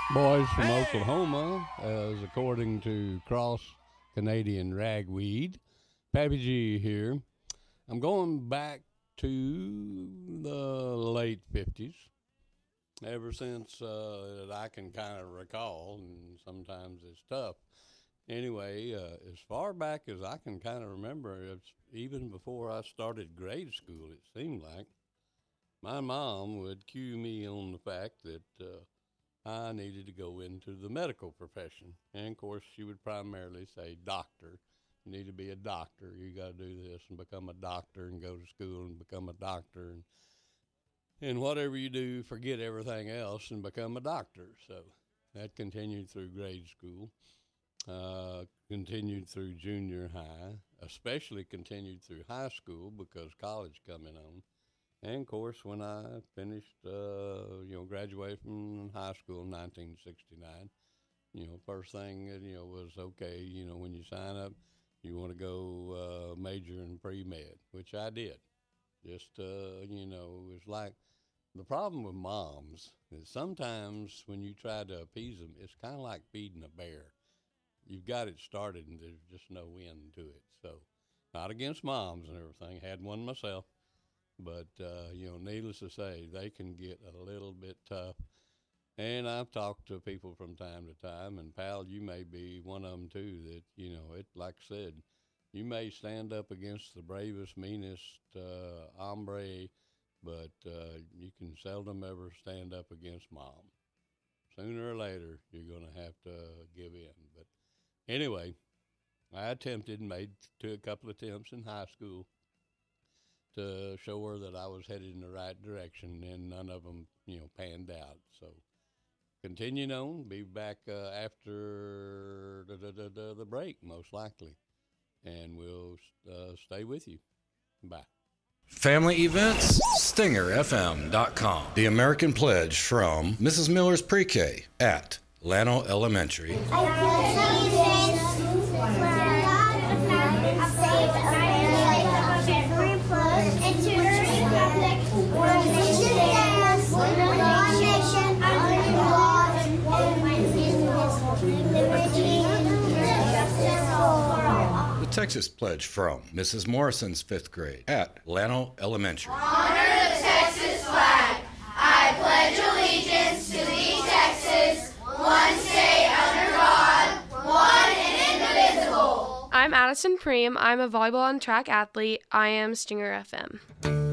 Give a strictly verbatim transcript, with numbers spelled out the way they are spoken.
Boys from Oklahoma, as according to Cross Canadian Ragweed. Pappy G here. I'm going back to the late fifties, ever since uh, that I can kind of recall, and sometimes it's tough. Anyway, uh, as far back as I can kind of remember, it's even before I started grade school, it seemed like, my mom would cue me on the fact that uh, I needed to go into the medical profession. And, of course, she would primarily say, doctor. You need to be a doctor. You got to do this and become a doctor and go to school and become a doctor. And, and whatever you do, forget everything else and become a doctor. So that continued through grade school, uh, continued through junior high, especially continued through high school because college coming on. And, of course, when I finished, uh, you know, graduated from high school in nineteen sixty-nine, you know, first thing, you know, was, okay, you know, when you sign up, you want to go uh, major in pre-med, which I did. Just, uh, you know, it's like the problem with moms is sometimes when you try to appease them, it's kind of like feeding a bear. You've got it started and there's just no end to it. So not against moms and everything. Had one myself. But, uh, you know, needless to say, they can get a little bit tough. And I've talked to people from time to time, and, pal, you may be one of them, too, that, you know, it, like I said, you may stand up against the bravest, meanest uh, hombre, but uh, you can seldom ever stand up against mom. Sooner or later, you're going to have to give in. But anyway, I attempted and made to a couple of attempts in high school to show her that I was headed in the right direction, and none of them, you know, panned out. So continuing on, be back uh, after the, the, the, the break, most likely, and we'll uh, stay with you. Bye. Family events, stinger f m dot com. The American Pledge from Missus Miller's Pre-K at Llano Elementary. Texas Pledge from Missus Morrison's fifth grade at Llano Elementary. Honor the Texas flag. I pledge allegiance to thee, Texas, one state under God, one and indivisible. I'm Addison Preem. I'm a volleyball and track athlete. I am Stinger F M.